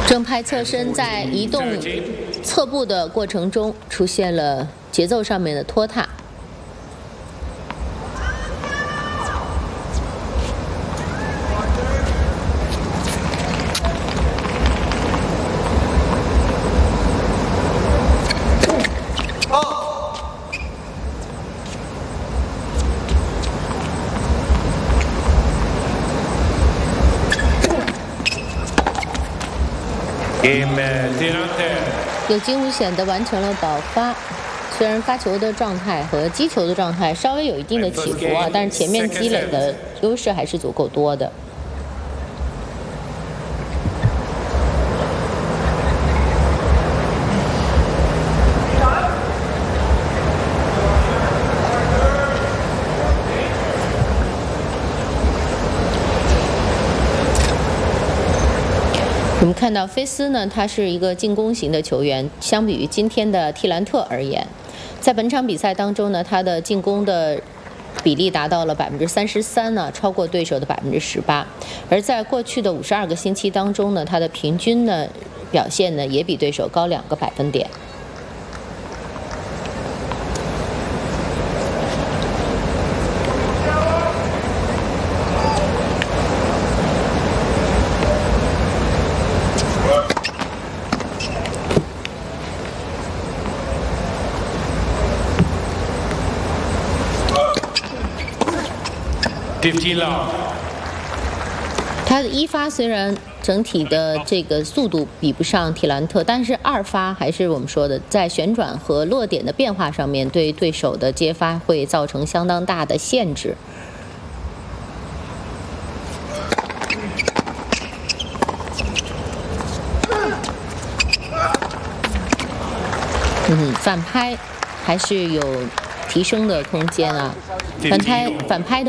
正拍侧身在移动侧步的过程中出现了节奏上面的拖沓。有惊无险地完成了保发，虽然发球的状态和击球的状态稍微有一定的起伏啊，但是前面积累的优势还是足够多的。我们看到菲斯呢，他是一个进攻型的球员，相比于今天的蒂兰特而言，在本场比赛当中呢，他的进攻的比例达到了33%呢，超过对手的18%。而在过去的52个星期当中呢，他的平均呢表现呢也比对手高2个百分点。他的一发虽然整体的这个速度比不上提兰特，但是二发还是我们说的在旋转和落点的变化上面，对对手的接发会造成相当大的限制。反拍还是有提升的空间啊，反拍的。